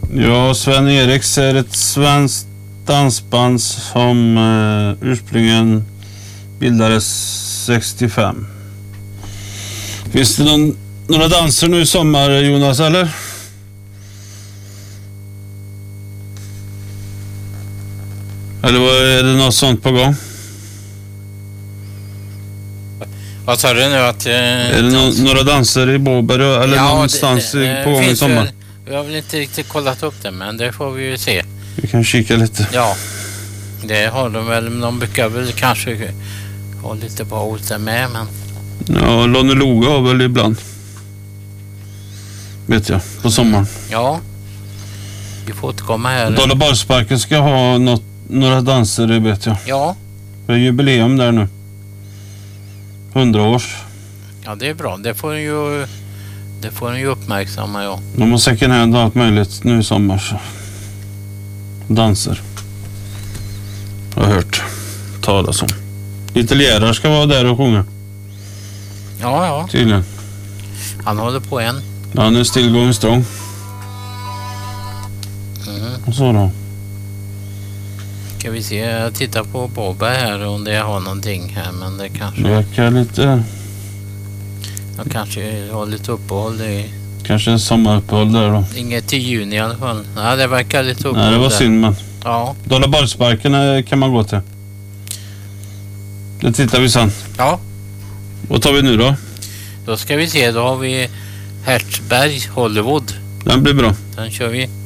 Ja, Sven-Eriks är ett svenskt dansband som ursprungligen bildades 65. Finns det några danser nu i sommar, Jonas, eller? Eller är det något sånt på gång? Vad sa du nu att... är det några danser i Båberg eller någonstans på gång i sommar? Jag har väl inte riktigt kollat upp det, men det får vi ju se. Vi kan kika lite. Ja, det har de väl. De brukar väl kanske ha lite bra ut där med, men... Ja, Lonneloga har väl ibland. Vet jag, på sommaren. Ja, vi får återkomma här. Dalaborgsparken ska ha några danser, det vet jag. Ja. Det är jubileum där nu. 100 års. Ja, det är bra. Det får den ju uppmärksamma, ja. De har second hand allt möjligt nu i sommar. Så. Danser. Jag har hört talas om. Italienare ska vara där och sjunga. Ja. Tydligen. Han håller på än. Han är still going strong. Och så då. Ska vi se, jag tittar på Båberg här om det har någonting här, men det kanske... Det verkar lite... Jag kanske har lite uppehåll i... Kanske en sommaruppehåll där då. Inget till juni i alla fall. Nej, det verkar lite uppehåll. Nej, det var där. synd, men... Ja. Dalaborgsparken kan man gå till. Det tittar vi sen. Ja. Vad tar vi nu då? Då ska vi se, då har vi Hertzberg Hollywood. Den blir bra. Den kör vi.